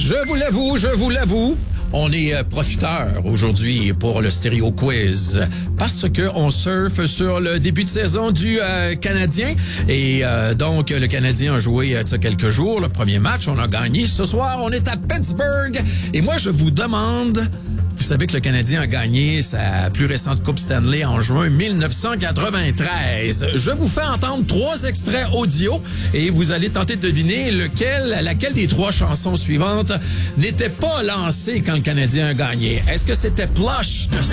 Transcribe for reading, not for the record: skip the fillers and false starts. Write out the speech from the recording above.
je vous l'avoue, on est profiteur aujourd'hui pour le Stéréo Quiz parce que on surfe sur le début de saison du Canadien et donc le Canadien a joué il y a quelques jours le premier match, on a gagné. Ce soir, on est à Pittsburgh et moi je vous demande, vous savez que le Canadien a gagné sa plus récente Coupe Stanley en juin 1993. Je vous fais entendre 3 extraits audio et vous allez tenter de deviner laquelle des 3 chansons suivantes n'était pas lancée quand le Canadien a gagné. Est-ce que c'était Plush de